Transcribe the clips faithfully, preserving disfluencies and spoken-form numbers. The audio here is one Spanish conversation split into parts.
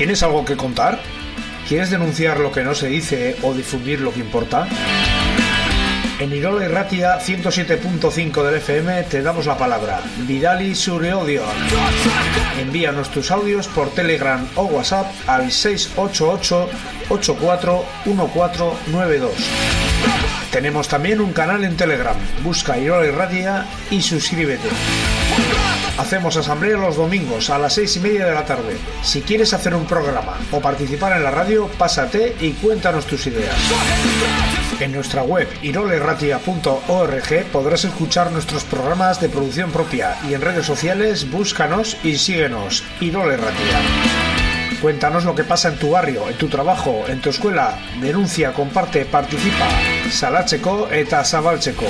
¿Tienes algo que contar? ¿Quieres denunciar lo que no se dice o difundir lo que importa? En Irola Irratia ciento siete punto cinco del F M te damos la palabra. Vidali Suriodio. Envíanos tus audios por Telegram o WhatsApp al seis ocho ocho, ocho cuatro uno cuatro nueve dos. Tenemos también un canal en Telegram. Busca Irola Irratia y suscríbete. Hacemos asamblea los domingos a las seis y media de la tarde. Si quieres hacer un programa o participar en la radio, pásate y cuéntanos tus ideas. En nuestra web irola irratia punto org podrás escuchar nuestros programas de producción propia y en redes sociales búscanos y síguenos. Irola Irratia. Cuéntanos lo que pasa en tu barrio, en tu trabajo, en tu escuela. Denuncia, comparte, participa. Salatzeko eta zabaltzeko.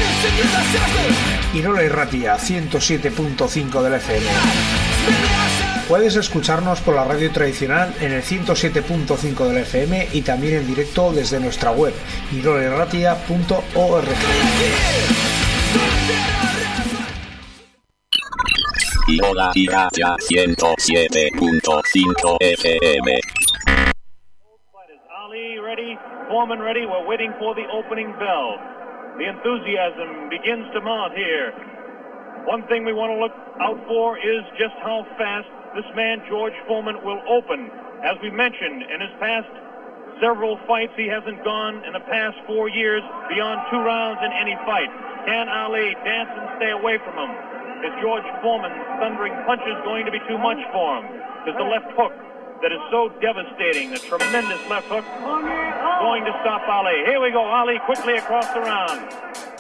Irola Irratia ciento siete punto cinco del F M. Puedes escucharnos por la radio tradicional en el ciento siete punto cinco del F M y también en directo desde nuestra web irola irratia punto org. Irola Irratia ciento siete punto cinco F M. Ali ready, Foreman ready. We're waiting for the opening bell. The enthusiasm begins to mount here. One thing we want to look out for is just how fast this man, George Foreman, will open. As we mentioned, in his past several fights, he hasn't gone in the past four years beyond two rounds in any fight. Can Ali dance and stay away from him? Is George Foreman's thundering punches going to be too much for him? Is the left hook that is so devastating, the tremendous left hook, going to stop Ali? Here we go, Ali quickly across the round.